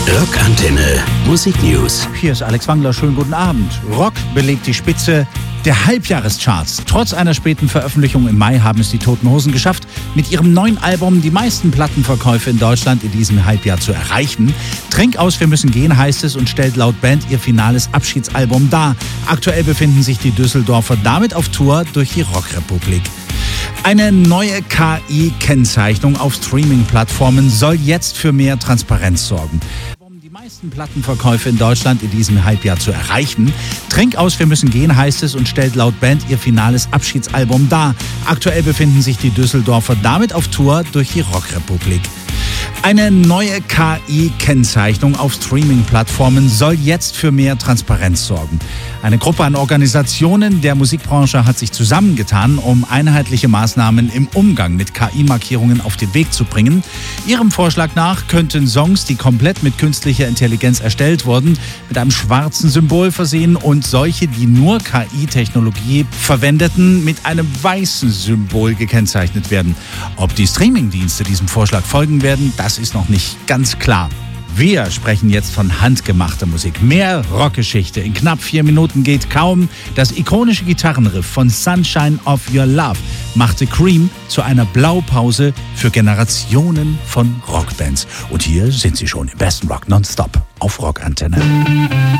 Rockantenne Musiknews. Hier ist Alex Wangler, schönen guten Abend. Rock belegt die Spitze der Halbjahrescharts. Trotz einer späten Veröffentlichung im Mai haben es die Toten Hosen geschafft, mit ihrem neuen Album die meisten Plattenverkäufe in Deutschland in diesem Halbjahr zu erreichen. Trink aus, wir müssen gehen, heißt es, und stellt laut Band ihr finales Abschiedsalbum dar. Aktuell befinden sich die Düsseldorfer damit auf Tour durch die Rockrepublik. Eine neue KI-Kennzeichnung auf Streaming-Plattformen soll jetzt für mehr Transparenz sorgen. Die meisten Plattenverkäufe in Deutschland in diesem Halbjahr zu erreichen. Trink aus, wir müssen gehen, heißt es, und stellt laut Band ihr finales Abschiedsalbum dar. Aktuell befinden sich die Düsseldorfer damit auf Tour durch die Rockrepublik. Eine neue KI-Kennzeichnung auf Streaming-Plattformen soll jetzt für mehr Transparenz sorgen. Eine Gruppe an Organisationen der Musikbranche hat sich zusammengetan, um einheitliche Maßnahmen im Umgang mit KI-Markierungen auf den Weg zu bringen. Ihrem Vorschlag nach könnten Songs, die komplett mit künstlicher Intelligenz erstellt wurden, mit einem schwarzen Symbol versehen und solche, die nur KI-Technologie verwendeten, mit einem weißen Symbol gekennzeichnet werden. Ob die Streamingdienste diesem Vorschlag folgen werden, das ist noch nicht ganz klar. Wir sprechen jetzt von handgemachter Musik. Mehr Rockgeschichte in knapp 4 Minuten geht kaum. Das ikonische Gitarrenriff von Sunshine of Your Love machte Cream zu einer Blaupause für Generationen von Rockbands. Und hier sind sie schon im besten Rock nonstop auf Rockantenne.